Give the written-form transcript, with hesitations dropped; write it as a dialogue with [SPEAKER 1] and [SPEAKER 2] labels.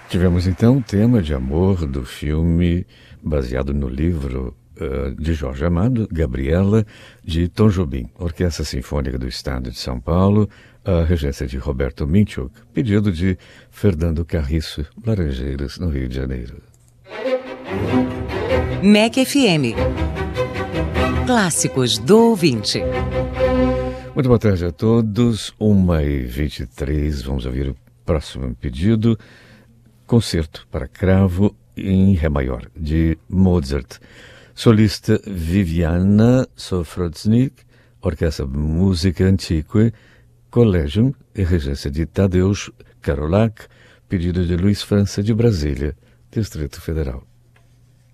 [SPEAKER 1] Tivemos então o tema de amor do filme baseado no livro de Jorge Amado, Gabriela, de Tom Jobim, Orquestra Sinfônica do Estado de São Paulo, a regência de Roberto Minchuk, pedido de Fernando Carriço, Laranjeiras, no Rio de Janeiro.
[SPEAKER 2] MEC FM. Clássicos do ouvinte.
[SPEAKER 1] Muito boa tarde a todos, 1h23, vamos ouvir o próximo pedido, Concerto para Cravo em Ré Maior, de Mozart. Solista Viviana Sofrodznik, Orquestra Música Antique, Collegium e regência de Tadeusz Karolak, pedido de Luiz França de Brasília, Distrito Federal.